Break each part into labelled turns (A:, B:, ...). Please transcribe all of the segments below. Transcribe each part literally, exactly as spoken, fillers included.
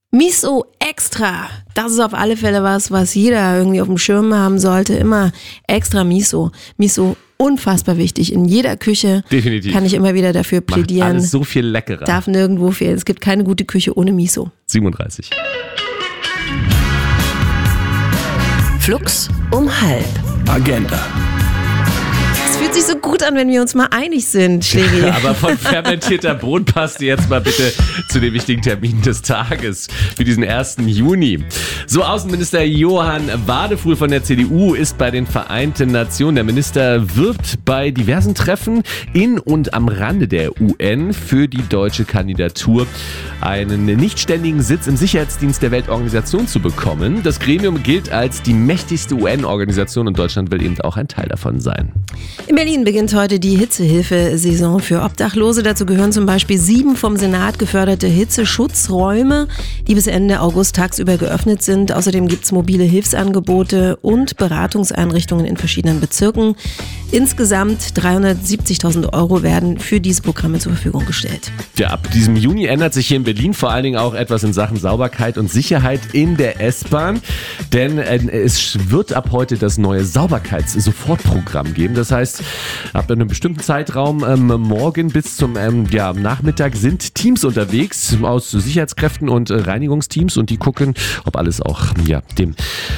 A: Miso extra. Das ist auf alle Fälle was, was jeder irgendwie auf dem Schirm haben sollte. Immer extra Miso. Miso unfassbar wichtig. In jeder Küche
B: Definitiv.
A: Kann ich immer wieder dafür plädieren.
B: Macht alles so viel leckerer.
A: Darf nirgendwo fehlen. Es gibt keine gute Küche ohne Miso.
B: siebenunddreißig.
C: Flux um halb.
D: Agenda.
A: Es fühlt sich so gut an, wenn wir uns mal einig sind, Schlägi.
B: Aber von fermentierter Brotpaste jetzt mal bitte zu den wichtigen Terminen des Tages für diesen ersten Juni. So, Außenminister Johann Wadefuhl von der C D U ist bei den Vereinten Nationen. Der Minister wirbt bei diversen Treffen in und am Rande der U N für die deutsche Kandidatur, einen nichtständigen Sitz im Sicherheitsdienst der Weltorganisation zu bekommen. Das Gremium gilt als die mächtigste U N-Organisation und Deutschland will eben auch ein Teil davon sein.
A: In Berlin beginnt heute die Hitzehilfesaison für Obdachlose. Dazu gehören zum Beispiel sieben vom Senat geförderte Hitzeschutzräume, die bis Ende August tagsüber geöffnet sind. Außerdem gibt es mobile Hilfsangebote und Beratungseinrichtungen in verschiedenen Bezirken. Insgesamt dreihundertsiebzigtausend Euro werden für diese Programme zur Verfügung gestellt.
B: Ja, ab diesem Juni ändert sich hier in Berlin vor allen Dingen auch etwas in Sachen Sauberkeit und Sicherheit in der S-Bahn. Denn es wird ab heute das neue Sauberkeits-Sofortprogramm geben. Das heißt, ab einem bestimmten Zeitraum ähm, morgen bis zum ähm, ja, Nachmittag sind Teams unterwegs aus Sicherheitskräften und äh, Reinigungsteams und die gucken, ob alles auch ja, dem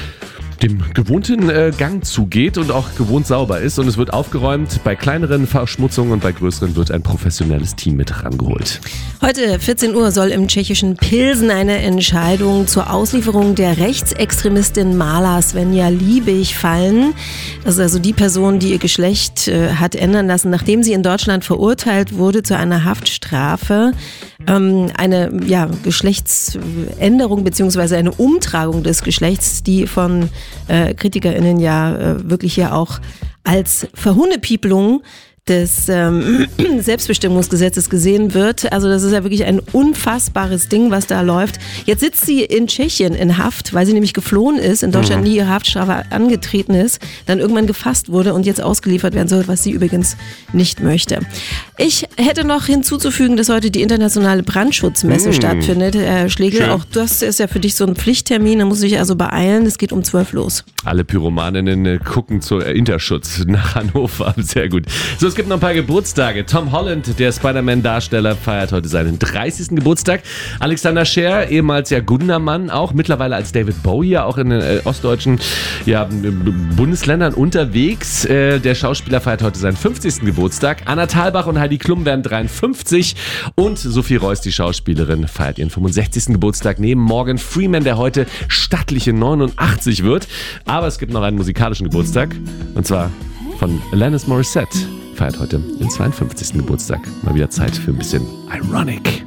B: dem gewohnten äh, Gang zugeht und auch gewohnt sauber ist. Und es wird aufgeräumt. Bei kleineren Verschmutzungen und bei größeren wird ein professionelles Team mit rangeholt.
A: Heute vierzehn Uhr soll im tschechischen Pilsen eine Entscheidung zur Auslieferung der Rechtsextremistin Marla Svenja Liebig fallen. Das ist also die Person, die ihr Geschlecht äh, hat ändern lassen, nachdem sie in Deutschland verurteilt wurde zu einer Haftstrafe. Ähm, eine ja, Geschlechtsänderung bzw. eine Umtragung des Geschlechts, die von äh, KritikerInnen ja äh, wirklich hier auch als Verhundepiepelung des ähm, Selbstbestimmungsgesetzes gesehen wird. Also das ist ja wirklich ein unfassbares Ding, was da läuft. Jetzt sitzt sie in Tschechien in Haft, weil sie nämlich geflohen ist, in Deutschland nie ihre Haftstrafe angetreten ist, dann irgendwann gefasst wurde und jetzt ausgeliefert werden soll, was sie übrigens nicht möchte. Ich hätte noch hinzuzufügen, dass heute die internationale Brandschutzmesse mm. stattfindet. Herr Schlegel, Schön. Auch das ist ja für dich so ein Pflichttermin, da muss ich also beeilen. Es geht um zwölf los.
B: Alle Pyromaninnen gucken zur Interschutz nach Hannover. Sehr gut. So, es gibt noch ein paar Geburtstage. Tom Holland, der Spider-Man-Darsteller, feiert heute seinen dreißigsten Geburtstag. Alexander Scheer, ehemals ja Gundermann, auch mittlerweile als David Bowie, auch in den äh, ostdeutschen ja, Bundesländern unterwegs. Äh, der Schauspieler feiert heute seinen fünfzigsten Geburtstag. Anna Thalbach und Heidi Klum werden dreiundfünfzig. Und Sophie Reuss, die Schauspielerin, feiert ihren fünfundsechzigsten Geburtstag neben Morgan Freeman, der heute stattliche neunundachtzig wird. Aber es gibt noch einen musikalischen Geburtstag. Und zwar von Alanis Morissette. Feiert heute den zweiundfünfzigsten Geburtstag. Mal wieder Zeit für ein bisschen Ironic.